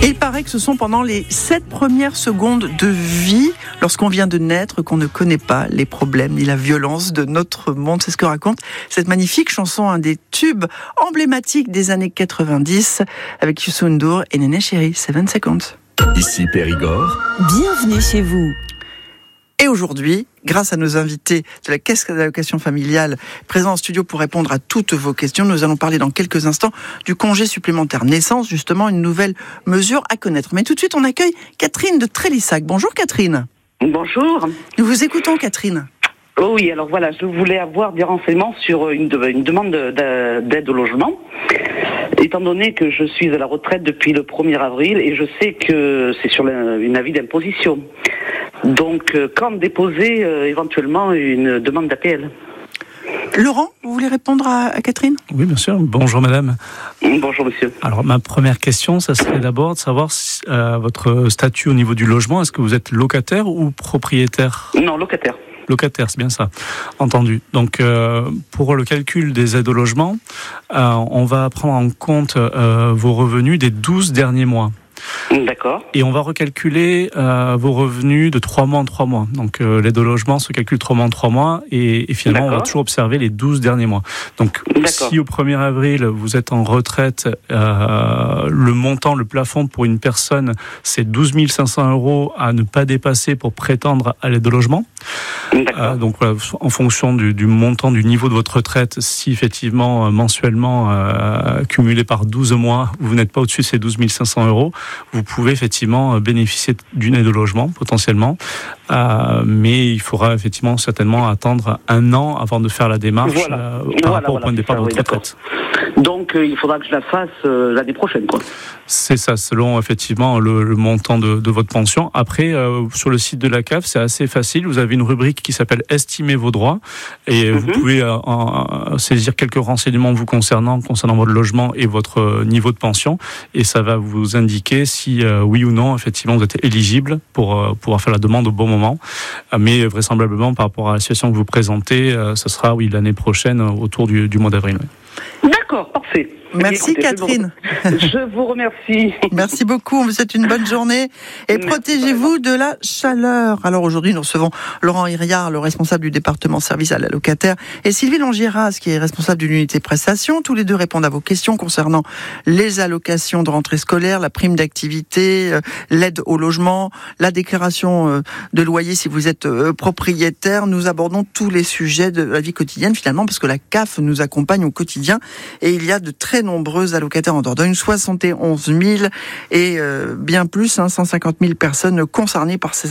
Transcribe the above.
Et il paraît que ce sont pendant les 7 premières secondes de vie, lorsqu'on vient de naître, qu'on ne connaît pas les problèmes ni la violence de notre monde. C'est ce que raconte cette magnifique chanson, un des tubes emblématiques des années 90, avec Youssou N'Dour et Néné Chéri, 7 Seconds. Ici Périgord. Bienvenue chez vous. Et aujourd'hui, grâce à nos invités de la Caisse d'allocation familiale présents en studio pour répondre à toutes vos questions, nous allons parler dans quelques instants du congé supplémentaire naissance, justement une nouvelle mesure à connaître. Mais tout de suite, on accueille Catherine de Trélissac. Bonjour Catherine. Bonjour. Nous vous écoutons Catherine. Oh oui, alors voilà, je voulais avoir des renseignements sur une demande d'aide au logement. Étant donné que je suis à la retraite depuis le 1er avril et je sais que c'est sur une avis d'imposition. Donc, quand déposer éventuellement une demande d'APL ? Laurent, vous voulez répondre à Catherine ? Oui, bien sûr. Bonjour madame. Bonjour monsieur. Alors ma première question, ça serait d'abord de savoir votre statut au niveau du logement. Est-ce que vous êtes locataire ou propriétaire ? Non, locataire. Locataire, c'est bien ça. Entendu. Donc, pour le calcul des aides au logement, on va prendre en compte vos revenus des 12 derniers mois. D'accord. Et on va recalculer vos revenus de 3 mois en 3 mois. Donc l'aide au logement se calcule 3 mois en 3 mois et finalement on va toujours observer les 12 derniers mois. Donc si au 1er avril vous êtes en retraite, le montant, le plafond pour une personne c'est 12 500 € à ne pas dépasser pour prétendre à l'aide au logement. Donc voilà, en fonction du montant, du niveau de votre retraite, si effectivement mensuellement cumulé par 12 mois, vous n'êtes pas au-dessus de ces 12 500 €, vous pouvez effectivement bénéficier d'une aide au logement potentiellement, mais il faudra effectivement certainement attendre 1 an avant de faire la démarche par rapport au point de départ de votre retraite. Donc il faudra que je la fasse l'année prochaine, quoi. C'est ça, selon effectivement le montant de votre pension. Après, sur le site de la CAF, c'est assez facile. Vous avez une rubrique qui s'appelle « Estimer vos droits » et vous pouvez saisir quelques renseignements vous concernant votre logement et votre niveau de pension. Et ça va vous indiquer si oui ou non, effectivement, vous êtes éligible pour pouvoir faire la demande au bon moment. Mais vraisemblablement, par rapport à la situation que vous présentez, ce sera l'année prochaine, autour du mois d'avril. Oui. D'accord, parfait. Merci écoutez, Catherine. Je vous remercie. Merci beaucoup, on vous souhaite une bonne journée et protégez-vous de la chaleur. Alors aujourd'hui, nous recevons Laurent Hiriard, le responsable du département service à l'allocataire, et Sylvie Longiras, qui est responsable de l'unité prestation. Tous les deux répondent à vos questions concernant les allocations de rentrée scolaire, la prime d'activité, l'aide au logement, la déclaration de loyer si vous êtes propriétaire. Nous abordons tous les sujets de la vie quotidienne finalement, parce que la CAF nous accompagne au quotidien et il y a de très nombreux allocataires en Dordogne, 71 000 et bien plus, 150 000 personnes concernées par ces